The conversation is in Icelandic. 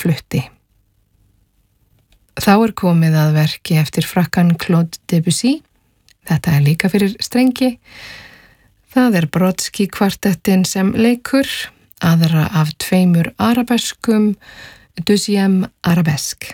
flutti. Þá komið að verki eftir frakkan Claude Debussy. Þetta líka fyrir strengi. Það Brodsky kvartettin sem leikur, aðra af 2 arabeskum, Deuxième arabesque.